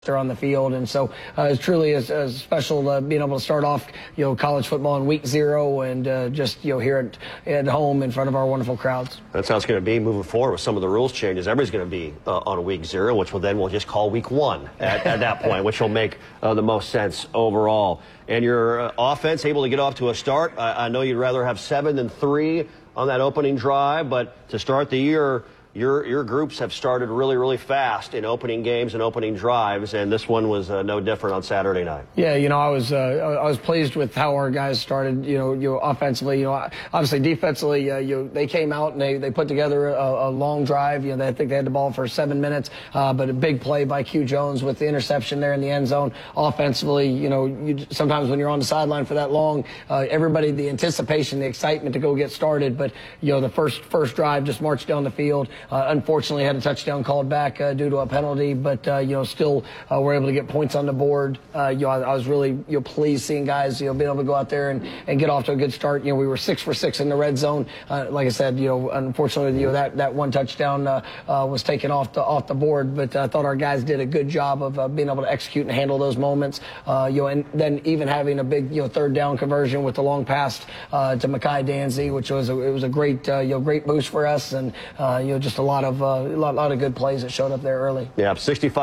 they're on the field, and so it's truly a special being able to start off, college football in week 0 and just, here at home in front of our wonderful crowds. That's how it's going to be moving forward with some of the rules changes. Everybody's going to be on week 0, which we'll just call week 1 at that point, which will make the most sense overall. And your offense able to get off to a start. I know you'd rather have 7 than 3 on that opening drive, but to start the year, your groups have started really, really fast in opening games and opening drives, and this one was no different on Saturday night. Yeah, I was pleased with how our guys started. Offensively, obviously defensively, they came out and they put together a long drive. I think they had the ball for 7 minutes, but a big play by Q Jones with the interception there in the end zone. Offensively, sometimes when you're on the sideline for that long, everybody, the anticipation, the excitement to go get started, but the first drive just marched down the field. Unfortunately, had a touchdown called back due to a penalty, but still we're able to get points on the board. I was really pleased seeing guys being able to go out there and get off to a good start. We were 6 for 6 in the red zone. Like I said, unfortunately, that one touchdown was taken off the board, but I thought our guys did a good job of being able to execute and handle those moments. And then even having a big third down conversion with the long pass to Mekhi Danzy, which was a great great boost for us, and just a lot of good plays that showed up there early. Yeah,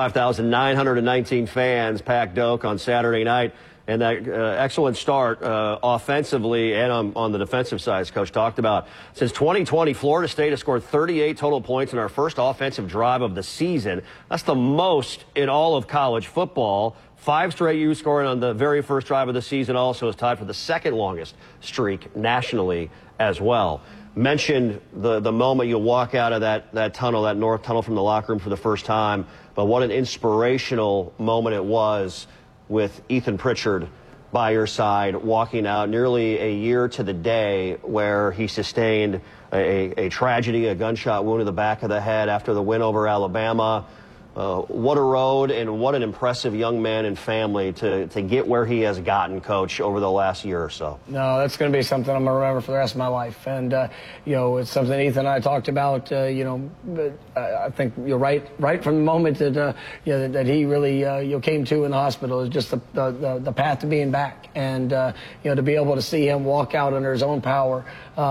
65,919 fans packed Doak on Saturday night, and that excellent start offensively and on the defensive side, as Coach talked about. Since 2020, Florida State has scored 38 total points in our first offensive drive of the season. That's the most in all of college football. 5 straight U scoring on the very first drive of the season also is tied for the second longest streak nationally as well. Mentioned the moment you walk out of that tunnel, that north tunnel from the locker room for the first time, but what an inspirational moment it was with Ethan Pritchard by your side, walking out nearly a year to the day where he sustained a tragedy, a gunshot wound to the back of the head after the win over Alabama. What a road, and what an impressive young man and family to get where he has gotten, Coach, over the last year or so. No, that's going to be something I'm going to remember for the rest of my life. And, it's something Ethan and I talked about, I think you're right from the moment that, that he really, came to in the hospital is just the path to being back. And, to be able to see him walk out under his own power,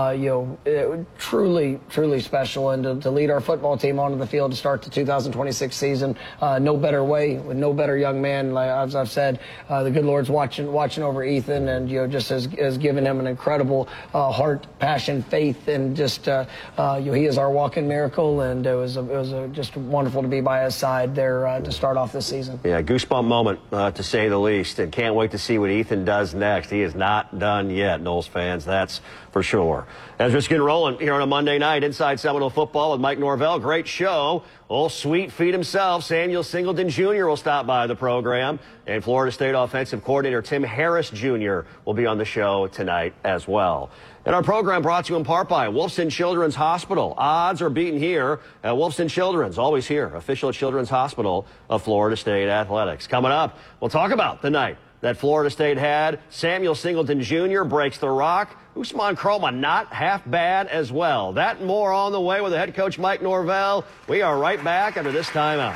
truly, truly special. And to lead our football team onto the field to start the 2026 season, no better way, with no better young man. Like as I've said, the good Lord's watching over Ethan, and just has given him an incredible heart, passion, faith, and just he is our walking miracle. And it was just wonderful to be by his side there to start off this season. Yeah, goosebump moment to say the least, and can't wait to see what Ethan does next. He is not done yet, Noles fans, that's for sure. As we're just getting rolling here on a Monday night inside Seminole football with Mike Norvell, great show. Old sweet feet himself, Samuel Singleton Jr. will stop by the program, and Florida State offensive coordinator Tim Harris Jr. will be on the show tonight as well. And our program brought to you in part by Wolfson Children's Hospital. Odds are beaten here at Wolfson Children's, always here, official Children's Hospital of Florida State Athletics. Coming up, we'll talk about the night that Florida State had. Samuel Singleton Jr. breaks the rock. Usman Kroma not half bad as well. That and more on the way with the head coach Mike Norvell. We are right back after this timeout.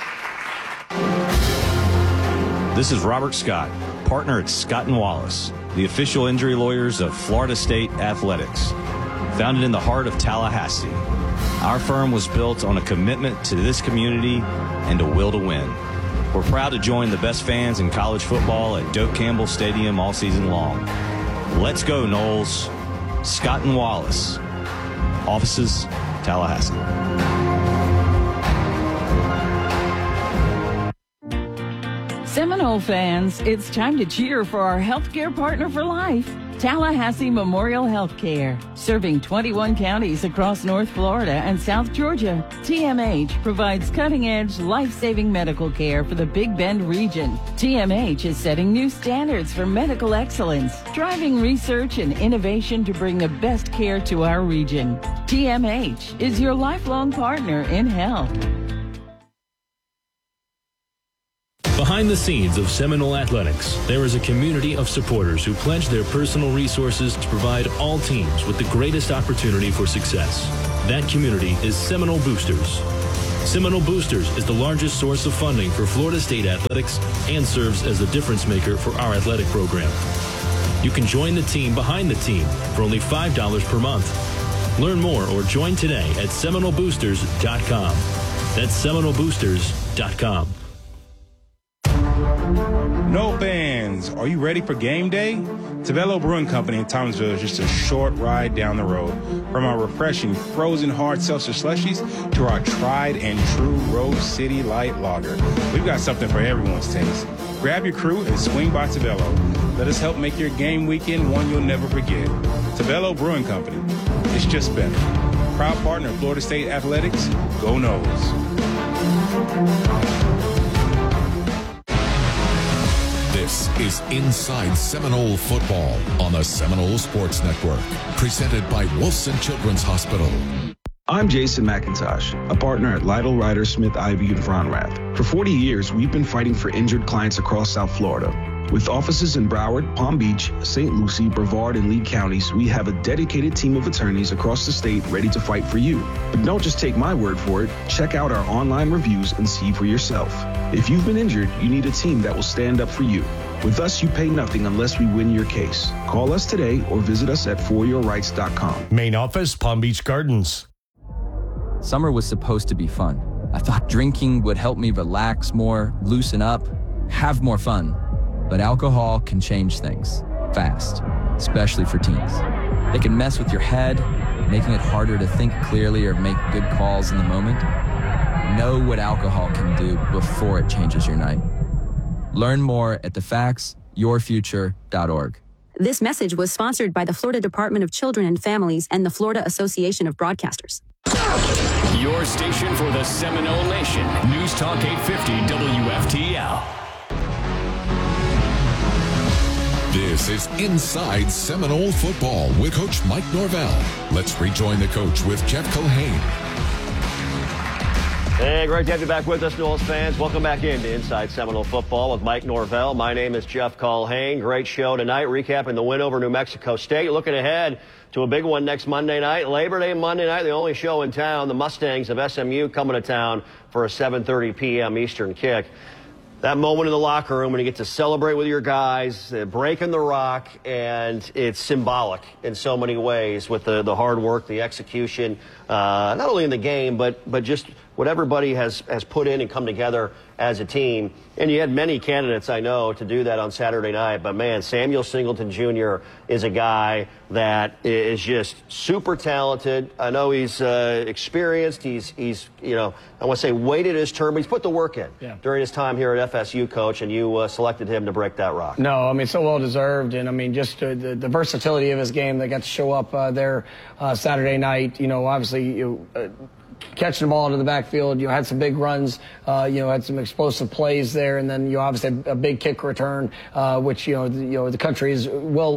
This is Robert Scott, partner at Scott & Wallace, the official injury lawyers of Florida State Athletics. Founded in the heart of Tallahassee, our firm was built on a commitment to this community and a will to win. We're proud to join the best fans in college football at Doak Campbell Stadium all season long. Let's go, Noles. Scott & Wallace. Offices, Tallahassee. Seminole fans, it's time to cheer for our healthcare partner for life, Tallahassee Memorial Healthcare. Serving 21 counties across North Florida and South Georgia, TMH provides cutting-edge, life-saving medical care for the Big Bend region. TMH is setting new standards for medical excellence, driving research and innovation to bring the best care to our region. TMH is your lifelong partner in health. Behind the scenes of Seminole Athletics, there is a community of supporters who pledge their personal resources to provide all teams with the greatest opportunity for success. That community is Seminole Boosters. Seminole Boosters is the largest source of funding for Florida State athletics and serves as the difference maker for our athletic program. You can join the team behind the team for only $5 per month. Learn more or join today at SeminoleBoosters.com. That's SeminoleBoosters.com. No fans, are you ready for game day? Tavelo Brewing Company in Thomasville is just a short ride down the road. From our refreshing frozen hard seltzer slushies to our tried and true Rose City Light Lager, we've got something for everyone's taste. Grab your crew and swing by Tavelo. Let us help make your game weekend one you'll never forget. Tavelo Brewing Company, it's just better. Proud partner of Florida State Athletics, go Noles. This is Inside Seminole Football on the Seminole Sports Network, presented by Wilson Children's Hospital. I'm Jason McIntosh, a partner at Lytle, Ryder, Smith, Ivy, and Fronrath. For 40 years, we've been fighting for injured clients across South Florida. With offices in Broward, Palm Beach, St. Lucie, Brevard, and Lee counties, we have a dedicated team of attorneys across the state ready to fight for you. But don't just take my word for it. Check out our online reviews and see for yourself. If you've been injured, you need a team that will stand up for you. With us, you pay nothing unless we win your case. Call us today or visit us at foryourrights.com. Main office, Palm Beach Gardens. Summer was supposed to be fun. I thought drinking would help me relax more, loosen up, have more fun. But alcohol can change things fast, especially for teens. It can mess with your head, making it harder to think clearly or make good calls in the moment. Know what alcohol can do before it changes your night. Learn more at thefactsyourfuture.org. This message was sponsored by the Florida Department of Children and Families and the Florida Association of Broadcasters. Your station for the Seminole Nation. News Talk 850 WFTL. This is Inside Seminole Football with Coach Mike Norvell. Let's rejoin the coach with Jeff Culhane. Hey, great to have you back with us, Noles fans. Welcome back into Inside Seminole Football with Mike Norvell. My name is Jeff Culhane. Great show tonight, recapping the win over New Mexico State. Looking ahead to a big one next Monday night. Labor Day Monday night, the only show in town. The Mustangs of SMU coming to town for a 7:30 p.m. Eastern kick. That moment in the locker room when you get to celebrate with your guys, breaking the rock, and it's symbolic in so many ways with the hard work, the execution, not only in the game, but just what everybody has put in and come together as a team. And you had many candidates, I know, to do that on Saturday night. But, man, Samuel Singleton Jr. is a guy that is just super talented. I know he's experienced. He's I want to say waited his turn, but he's put the work in during his time here at FSU, Coach, and you selected him to break that rock. No, I mean, so well-deserved. And, I mean, just the versatility of his game that got to show up there Saturday night. Obviously, catching the ball into the backfield, had some big runs, had some explosive plays there, and then obviously had a big kick return, which the country is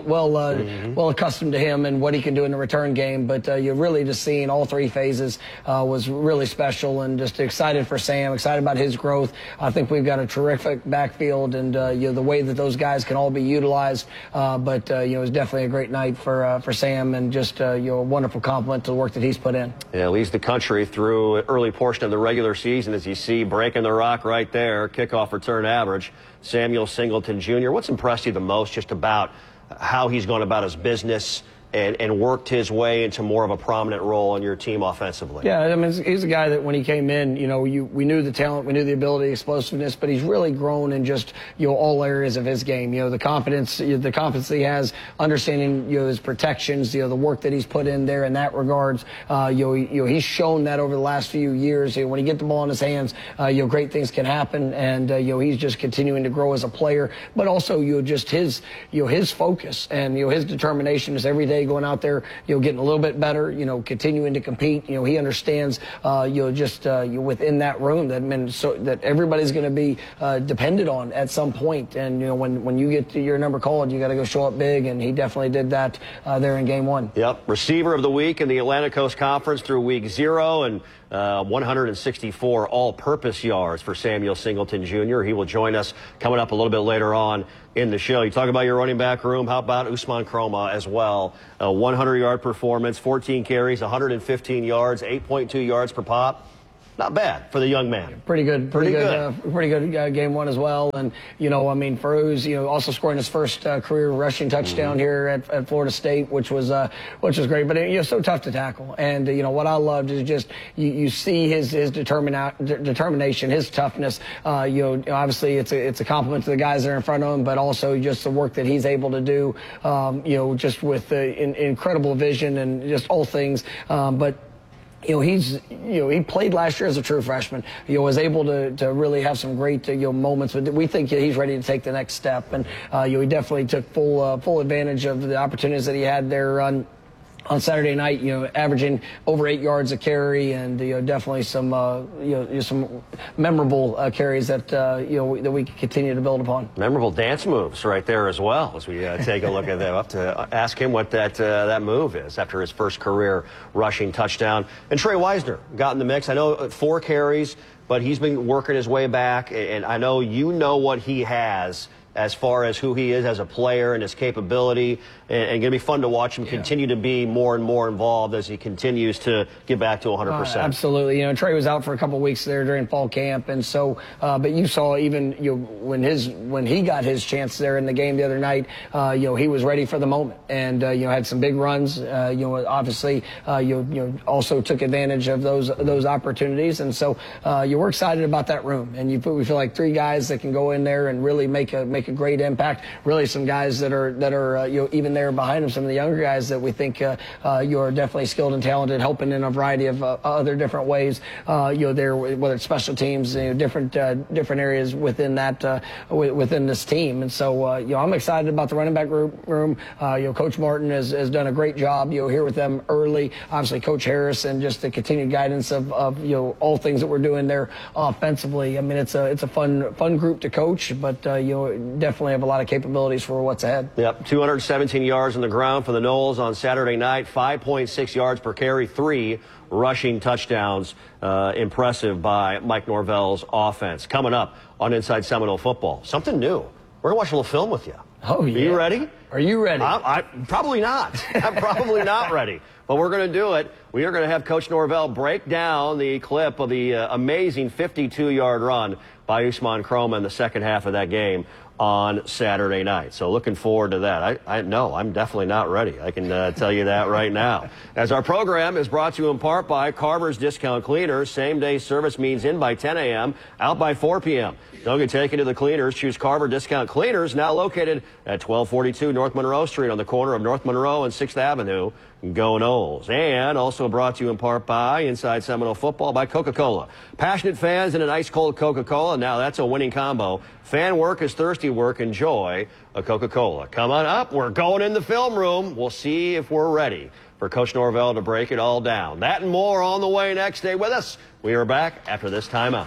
well accustomed to him and what he can do in the return game. But you're really just seeing all three phases was really special, and just excited for Sam, excited about his growth. I think we've got a terrific backfield, and the way that those guys can all be utilized. But it was definitely a great night for Sam, and just a wonderful compliment to the work that he's put in. Yeah, leads the country through an early portion of the regular season, as you see, breaking the rock right there, kickoff return average, Samuel Singleton Jr. What's impressed you the most just about how he's gone about his business and worked his way into more of a prominent role on your team offensively? Yeah, I mean, he's a guy that when he came in, we knew the talent, we knew the ability, explosiveness, but he's really grown in just, all areas of his game. The confidence he has, understanding, his protections, the work that he's put in there in that regards. He's shown that over the last few years. When he get the ball in his hands, great things can happen, and he's just continuing to grow as a player, but also just his focus and his determination is every day going out there, getting a little bit better, continuing to compete. He understands, within that room that everybody's going to be depended on at some point. And, when you get your number called, you got to go show up big. And he definitely did that there in game one. Yep. Receiver of the week in the Atlantic Coast Conference through week 0, and 164 all-purpose yards for Samuel Singleton Jr. He will join us coming up a little bit later on in the show. You talk about your running back room. How about Usman Kroma as well? 100-yard performance, 14 carries, 115 yards, 8.2 yards per pop. not bad for the young man. Pretty good game one as well. And, I mean, Feruz, also scoring his first career rushing touchdown here at Florida State, which was great. But it's so tough to tackle. And, what I loved is just you see his determination, his toughness. Obviously it's a compliment to the guys that are in front of him, but also just the work that he's able to do, just with the incredible vision and just all things. But he played last year as a true freshman. Was able to really have some great moments. But we think he's ready to take the next step, and he definitely took full advantage of the opportunities that he had there on Saturday night, averaging over 8 yards a carry, and definitely some some memorable carries that that we can continue to build upon. Memorable dance moves right there as well, as we take a look at them. Up to ask him what that move is after his first career rushing touchdown. And Trey Wisner got in the mix. I know 4 carries, but he's been working his way back, and I know what he has as far as who he is as a player and his capability, and going to be fun to watch him continue to be more and more involved as he continues to get back to 100%. Absolutely. Trey was out for a couple of weeks there during fall camp, and so, but you saw even when he got his chance there in the game the other night, he was ready for the moment, and had some big runs. Obviously, also took advantage of those opportunities, and so we're excited about that room, and we feel like 3 guys that can go in there and really make a great impact. Really, some guys that are even there behind them, some of the younger guys that we think are definitely skilled and talented, helping in a variety of other different ways. There, whether it's special teams, different areas within that within this team. And so I'm excited about the running back room. Coach Martin has done a great job here with them early. Obviously, Coach Harris, and just the continued guidance of all things that we're doing there offensively. I mean, it's a fun group to coach, but definitely have a lot of capabilities for what's ahead. Yep, 217 yards on the ground for the Noles on Saturday night, 5.6 yards per carry, 3 rushing touchdowns. Impressive by Mike Norvell's offense. Coming up on Inside Seminole Football, something new. We're going to watch a little film with you. Oh, yeah. Are you ready? Are you ready? Probably not. I'm probably not ready. But we're going to do it. We are going to have Coach Norvell break down the clip of the amazing 52-yard run by Usman Kroma in the second half of that game on Saturday night. So looking forward to that. I know I'm definitely not ready. I can tell you that right now. As our program is brought to you in part by Carver's Discount Cleaners. Same-day service means in by 10 a.m., out by 4 p.m. Don't get taken to the cleaners. Choose Carver Discount Cleaners, now located at 1242 North Monroe Street on the corner of North Monroe and 6th Avenue. Go Noles. And also brought to you in part by Inside Seminole Football by Coca-Cola. Passionate fans and an ice-cold Coca-Cola. Now that's a winning combo. Fan work is thirsty work. Enjoy a Coca-Cola. Come on up. We're going in the film room. We'll see if we're ready for Coach Norvell to break it all down. That and more on the way next. Stay with us. We are back after this timeout.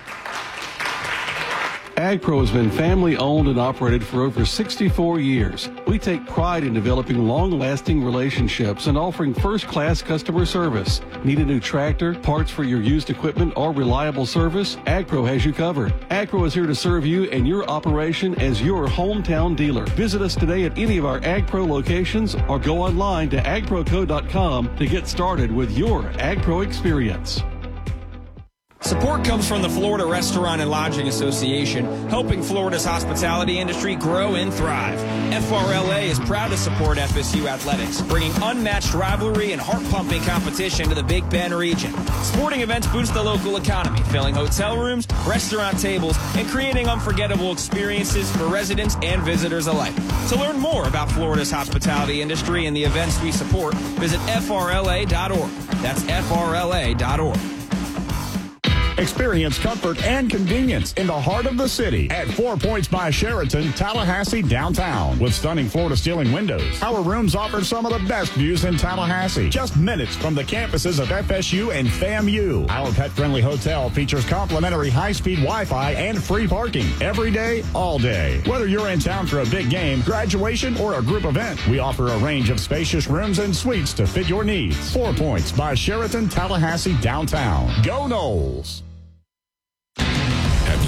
AgPro has been family owned and operated for over 64 years. We take pride in developing long-lasting relationships and offering first-class customer service. Need a new tractor, parts for your used equipment, or reliable service? AgPro has you covered. AgPro is here to serve you and your operation as your hometown dealer. Visit us today at any of our AgPro locations or go online to agproco.com to get started with your AgPro experience. Support comes from the Florida Restaurant and Lodging Association, helping Florida's hospitality industry grow and thrive. FRLA is proud to support FSU athletics, bringing unmatched rivalry and heart-pumping competition to the Big Bend region. Sporting events boost the local economy, filling hotel rooms, restaurant tables, and creating unforgettable experiences for residents and visitors alike. To learn more about Florida's hospitality industry and the events we support, visit frla.org. That's frla.org. Experience comfort and convenience in the heart of the city at 4 Points by Sheraton, Tallahassee downtown. With stunning floor-to-ceiling windows, our rooms offer some of the best views in Tallahassee, just minutes from the campuses of FSU and FAMU. Our pet-friendly hotel features complimentary high-speed Wi-Fi and free parking every day, all day. Whether you're in town for a big game, graduation, or a group event, we offer a range of spacious rooms and suites to fit your needs. 4 Points by Sheraton, Tallahassee downtown. Go Noles! Have you wanted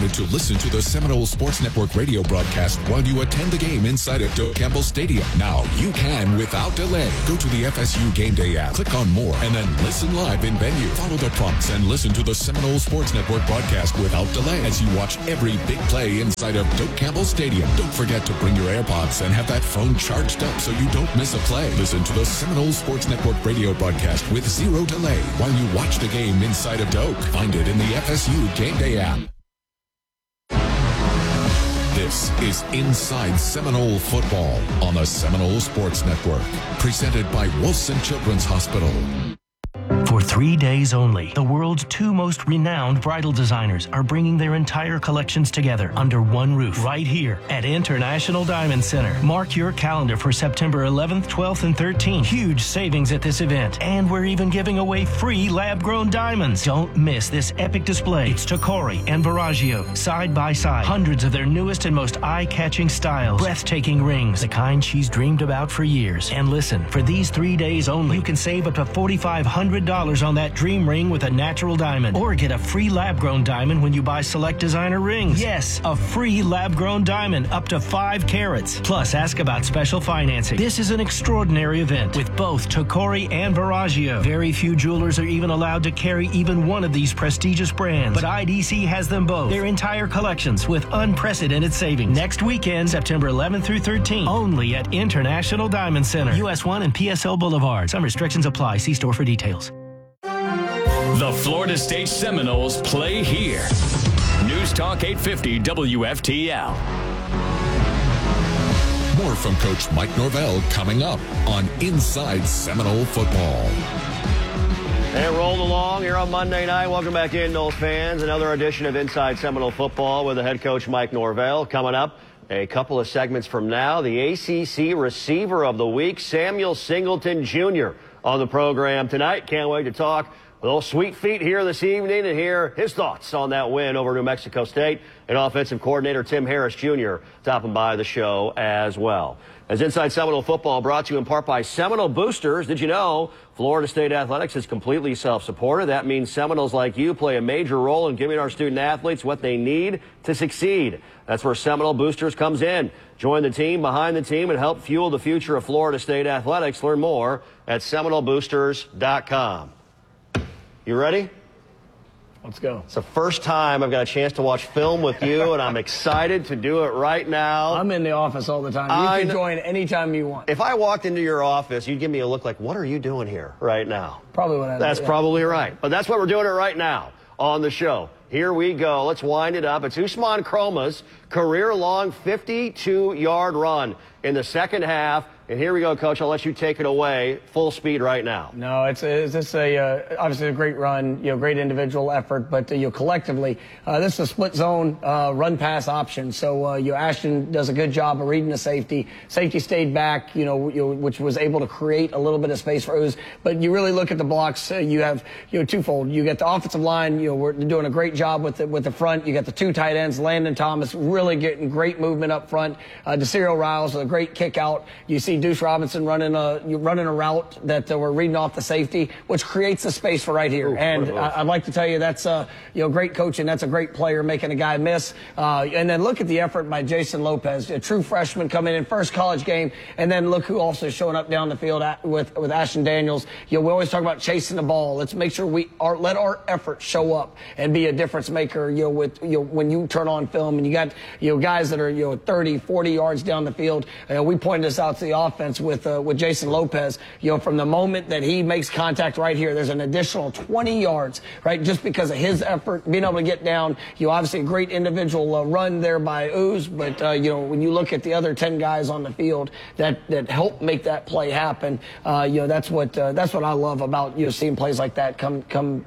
wanted to listen to the Seminole Sports Network radio broadcast while you attend the game inside of Doak Campbell Stadium? Now you can without delay. Go to the FSU Game Day app, click on More, and then listen live in venue. Follow the prompts and listen to the Seminole Sports Network broadcast without delay as you watch every big play inside of Doak Campbell Stadium. Don't forget to bring your AirPods and have that phone charged up so you don't miss a play. Listen to the Seminole Sports Network radio broadcast with zero delay while you watch the game inside of Doak. Find it in the FSU Game Day app. This is Inside Seminole Football on the Seminole Sports Network, presented by Wilson Children's Hospital. For 3 days only, the world's two most renowned bridal designers are bringing their entire collections together under one roof right here at International Diamond Center. Mark your calendar for September 11th, 12th, and 13th. Huge savings at this event, and we're even giving away free lab-grown diamonds. Don't miss this epic display. It's Tacori and Verragio, side by side. Hundreds of their newest and most eye-catching styles. Breathtaking rings, the kind she's dreamed about for years. And listen, for these 3 days only, you can save up to $4,500 on that dream ring with a natural diamond, or get a free lab-grown diamond when you buy select designer rings. Yes, a free lab-grown diamond up to 5 carats. Plus, ask about special financing. This is an extraordinary event with both Tacori and Verragio. Very few jewelers are even allowed to carry even one of these prestigious brands, but IDC has them both. Their entire collections with unprecedented savings. Next weekend, September 11th through 13th, only at International Diamond Center, US 1 and PSL Boulevard. Some restrictions apply. See store for details. The Florida State Seminoles play here. News Talk 850 WFTL. More from Coach Mike Norvell coming up on Inside Seminole Football. And rolled along here on Monday night. Welcome back in, Noles fans. Another edition of Inside Seminole Football with the head coach Mike Norvell. Coming up a couple of segments from now, the ACC Receiver of the Week, Samuel Singleton Jr. on the program tonight. Can't wait to talk with old Sweet Feet here this evening and hear his thoughts on that win over New Mexico State. And offensive coordinator Tim Harris Jr. stopping by the show as well. As Inside Seminole Football brought to you in part by Seminole Boosters. Did you know Florida State Athletics is completely self-supported? That means Seminoles like you play a major role in giving our student athletes what they need to succeed. That's where Seminole Boosters comes in. Join the team behind the team and help fuel the future of Florida State Athletics. Learn more at SeminoleBoosters.com. You ready? Let's go. It's the first time I've got a chance to watch film with you, and I'm excited to do it right now. I'm in the office all the time. You can join anytime you want. If I walked into your office, you'd give me a look like, what are you doing here right now? Probably what I do. That's probably right. But that's what we're doing it right now on the show. Here we go. Let's wind it up. It's Usman Chroma's career-long 52-yard run in the second half. And here we go, Coach. I'll let you take it away. Full speed right now. No, it's obviously a great run, great individual effort, but collectively, this is a split zone run pass option. So Ashton does a good job of reading the safety. Safety stayed back, which was able to create a little bit of space for Ooze. But you really look at the blocks. You have twofold. You get the offensive line. We're doing a great job with the front. You got the two tight ends, Landon Thomas, really getting great movement up front. DeCiro Riles with a great kick out. You see Deuce Robinson running a route that we're reading off the safety, which creates the space for right here. I'd like to tell you that's great coaching. That's a great player making a guy miss. And then look at the effort by Jason Lopez, a true freshman coming in, first college game. And then look who also is showing up down the field with Ashton Daniels. We always talk about chasing the ball. Let's make sure let our effort show up and be a difference maker. When you turn on film and you got guys that are 30, 40 yards down the field. We pointed this out to the offense with Jason Lopez. From the moment that he makes contact right here, there's an additional 20 yards, right? Just because of his effort, being able to get down. Obviously a great individual run there by Ooze, but when you look at the other 10 guys on the field that help make that play happen, that's what I love about seeing plays like that come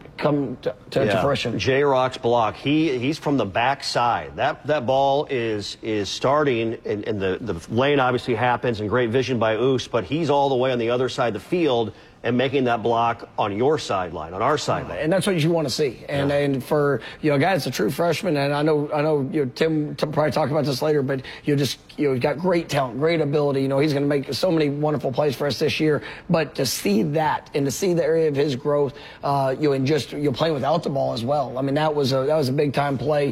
to fruition. J-Rock's block. He's from the backside. That ball is starting, and the lane obviously happens, and great vision by Oos, but he's all the way on the other side of the field, and making that block on your sideline, on our sideline. And that's what you want to see. And for a guy that's a true freshman, and I know Tim probably talk about this later, but he's got great talent, great ability. He's going to make so many wonderful plays for us this year. But to see that and to see the area of his growth, and just playing without the ball as well. I mean, that was a big time play.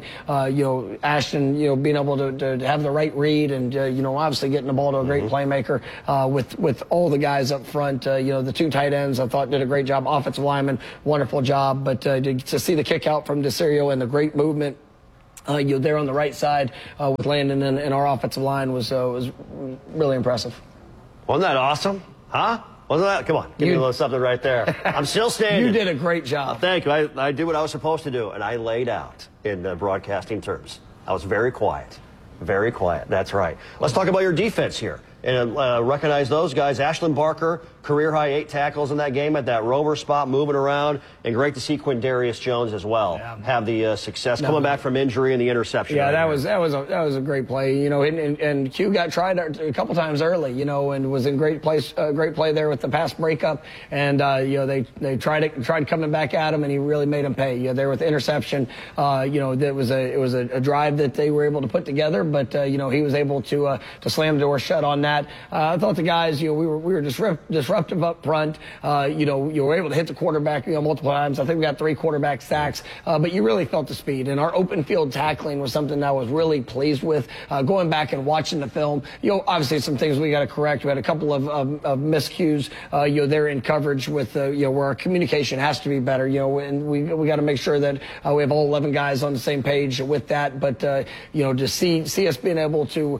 Ashton, being able to have the right read and obviously getting the ball to a great playmaker with all the guys up front. The two tight ends I thought did a great job. Offensive lineman, wonderful job. But to see the kick out from DeCerio and the great movement there on the right side with Landon and our offensive line was really impressive. Wasn't that awesome? Huh? Wasn't that? Come on, give me a little something right there. I'm still standing. You did a great job. Thank you. I did what I was supposed to do, and I laid out in broadcasting terms. I was very quiet. Very quiet. That's right. Let's talk about your defense here. And recognize those guys. Ashlyn Barker, career-high 8 tackles in that game at that rover spot, moving around. And great to see Quindarius Jones as well have the success coming back from injury and the interception. Yeah, that was a great play. And Q got tried a couple times early, and was in great play there with the pass breakup. And they tried coming back at him, and he really made him pay. There with the interception. It was a drive that they were able to put together, but he was able to slam the door shut on that. I thought the guys, we were disruptive up front. You were able to hit the quarterback, multiple times. I think we got 3 quarterback sacks, but you really felt the speed. And our open field tackling was something that I was really pleased with. Going back and watching the film, obviously some things we got to correct. We had a couple of miscues, there in coverage with, where our communication has to be better, and we got to make sure that we have all 11 guys on the same page with that. But, to see us being able to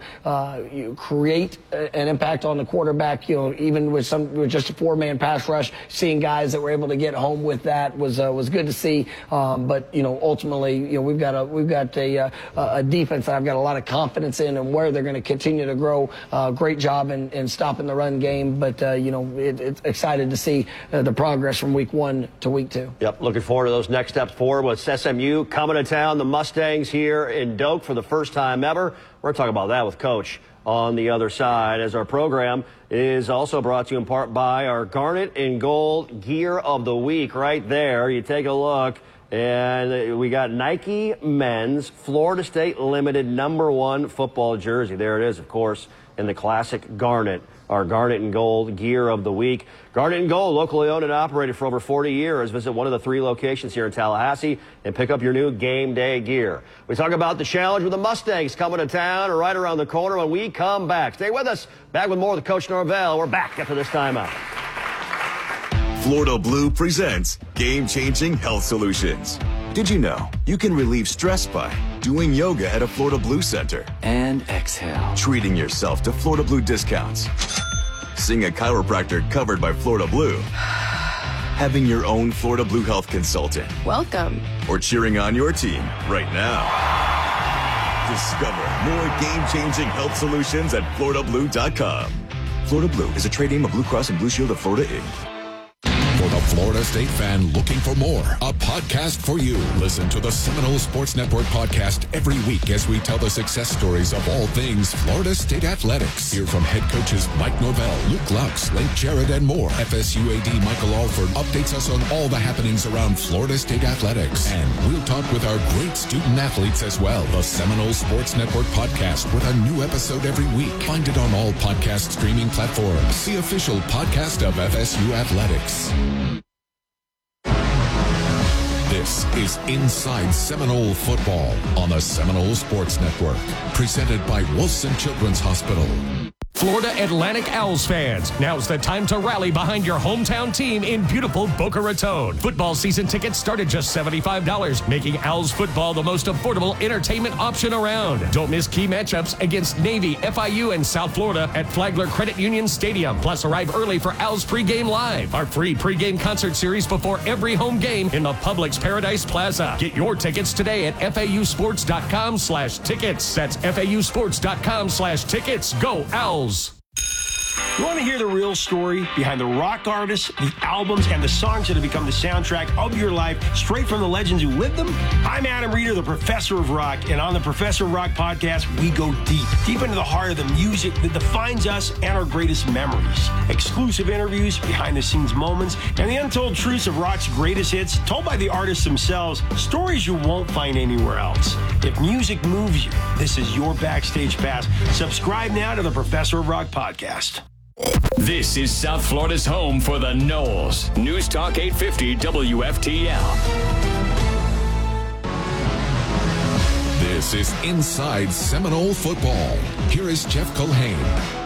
create an impact on the quarterback, even with just a 4-man pass rush, seeing guys that were able to get home with that was good to see. But ultimately, we've got a defense that I've got a lot of confidence in and where they're going to continue to grow. Great job in stopping the run game, but it's excited to see the progress from week 1 to week 2. Yep, looking forward to those next steps forward with SMU coming to town. The Mustangs here in Doak for the first time ever. We're going to talk about that with Coach on the other side, as our program is also brought to you in part by our Garnet and Gold Gear of the Week. Right there, you take a look, and we got Nike Men's Florida State Limited #1 football jersey. There it is, of course, in the classic Garnet, our Garnet and Gold Gear of the Week. Garnet and Gold, locally owned and operated for over 40 years. Visit one of the 3 locations here in Tallahassee and pick up your new game day gear. We talk about the challenge with the Mustangs coming to town right around the corner when we come back. Stay with us. Back with more with Coach Norvell. We're back after this timeout. Florida Blue presents Game-Changing Health Solutions. Did you know you can relieve stress by doing yoga at a Florida Blue Center? And exhale. Treating yourself to Florida Blue discounts. Seeing a chiropractor covered by Florida Blue. Having your own Florida Blue health consultant. Welcome. Or cheering on your team right now. Discover more game-changing health solutions at FloridaBlue.com. Florida Blue is a trade name of Blue Cross and Blue Shield of Florida, Inc. For the Florida State fan looking for more, a podcast for you. Listen to the Seminole Sports Network podcast every week as we tell the success stories of all things Florida State athletics. Hear from head coaches Mike Norvell, Luke Lux, Lake Jarrett, and more. FSU AD Michael Alford updates us on all the happenings around Florida State athletics. And we'll talk with our great student athletes as well. The Seminole Sports Network podcast with a new episode every week. Find it on all podcast streaming platforms. The official podcast of FSU Athletics. This is Inside Seminole Football on the Seminole Sports Network, presented by Wilson Children's Hospital. Florida Atlantic Owls fans, now's the time to rally behind your hometown team in beautiful Boca Raton. Football season tickets start at just $75, making Owls football the most affordable entertainment option around. Don't miss key matchups against Navy, FIU, and South Florida at Flagler Credit Union Stadium. Plus, arrive early for Owls Pregame Live, our free pregame concert series before every home game in the Publix Paradise Plaza. Get your tickets today at FAUsports.com/tickets. That's FAUsports.com/tickets. Go Owls! You want to hear the real story behind the rock artists, the albums, and the songs that have become the soundtrack of your life, straight from the legends who lived them? I'm Adam Reeder, the Professor of Rock, and on the Professor of Rock podcast, we go deep into the heart of the music that defines us and our greatest memories. Exclusive interviews, behind-the-scenes moments, and the untold truths of rock's greatest hits, told by the artists themselves, stories you won't find anywhere else. If music moves you, this is your backstage pass. Subscribe now to the Professor of Rock podcast. This is South Florida's home for the Noles. News Talk 850 WFTL. This is Inside Seminole Football. Here is Jeff Culhane.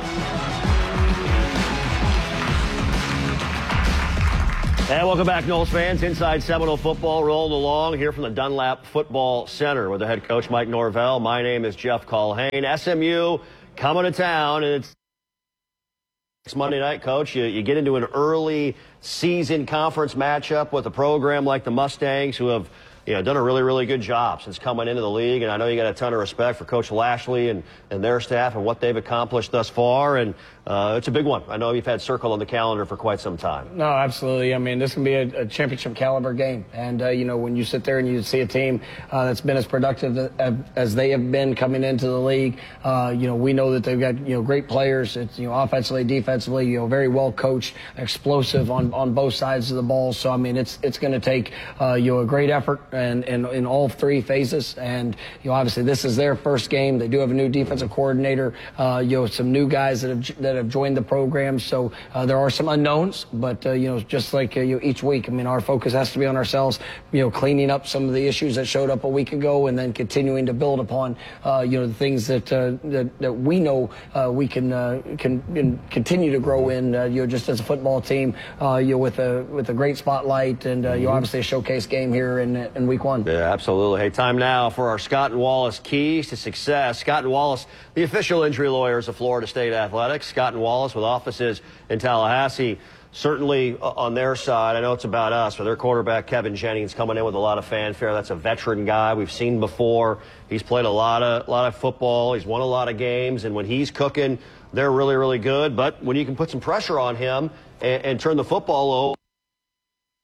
And welcome back, Noles fans. Inside Seminole Football rolling along here from the Dunlap Football Center with the head coach, Mike Norvell. My name is Jeff Culhane. SMU coming to town, and it's Monday night, Coach. You get into an early season conference matchup with a program like the Mustangs, who have done a really, really good job since coming into the league. And I know you got a ton of respect for Coach Lashley and their staff and what they've accomplished thus far. And it's a big one. I know you've had circled on the calendar for quite some time. No, absolutely. I mean, this can be a championship caliber game. And, when you sit there and you see a team that's been as productive as they have been coming into the league, we know that they've got, great players. It's, offensively, defensively, very well coached, explosive on both sides of the ball. So, I mean, it's going to take, a great effort and in all three phases. And, obviously this is their first game. They do have a new defensive coordinator, some new guys that have joined the program. So there are some unknowns, but, just like each week, I mean, our focus has to be on ourselves, cleaning up some of the issues that showed up a week ago and then continuing to build upon, the things that we know we can continue to grow in, just as a football team, with a great spotlight and, obviously a showcase game here in week one. Yeah, absolutely. Hey, time now for our Scott and Wallace keys to success. Scott and Wallace, the official injury lawyers of Florida State Athletics. Scott and Wallace with offices in Tallahassee. Certainly on their side, I know it's about us, but their quarterback, Kevin Jennings, coming in with a lot of fanfare. That's a veteran guy we've seen before. He's played a lot of football. He's won a lot of games, and when he's cooking, they're really, really good. But when you can put some pressure on him and turn the football over,